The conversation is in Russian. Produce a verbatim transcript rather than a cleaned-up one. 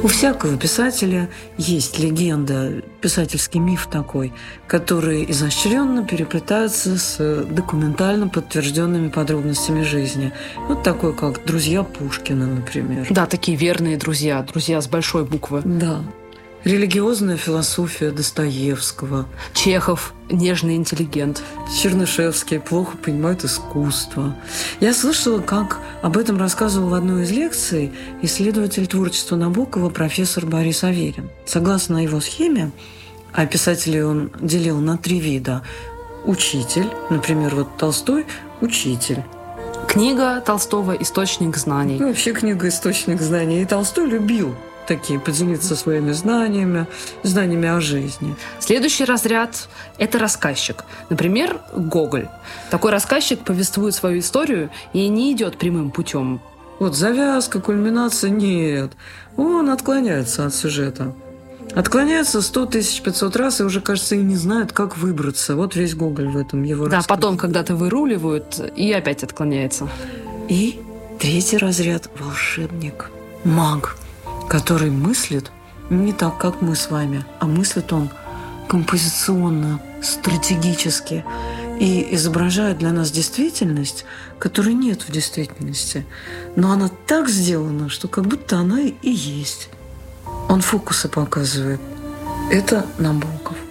У всякого писателя есть легенда, писательский миф такой, который изощренно переплетается с документально подтвержденными подробностями жизни. Вот такой, как «Друзья Пушкина», например. Да, такие верные друзья, друзья с большой буквы. Да. Религиозная философия Достоевского. Чехов – нежный интеллигент. Чернышевский плохо понимает искусство. Я слышала, как об этом рассказывал в одной из лекций исследователь творчества Набокова профессор Борис Аверин. Согласно его схеме, а писателей он делил на три вида. Учитель, например, вот Толстой – учитель. Книга Толстого – источник знаний. Ну, вообще книга – источник знаний. И Толстой любил такие поделиться своими знаниями, знаниями о жизни. Следующий разряд – это рассказчик. Например, Гоголь. Такой рассказчик повествует свою историю и не идет прямым путем. Вот завязка, кульминация – нет. Он отклоняется от сюжета. Отклоняется сто тысяч пятьсот раз и уже, кажется, и не знает, как выбраться. Вот весь Гоголь в этом его Да, рассказе. потом когда-то выруливают и опять отклоняется. И третий разряд – волшебник, маг, который мыслит не так, как мы с вами, а мыслит он композиционно, стратегически и изображает для нас действительность, которой нет в действительности. Но она так сделана, что как будто она и есть. Он фокусы показывает. Это Набоков.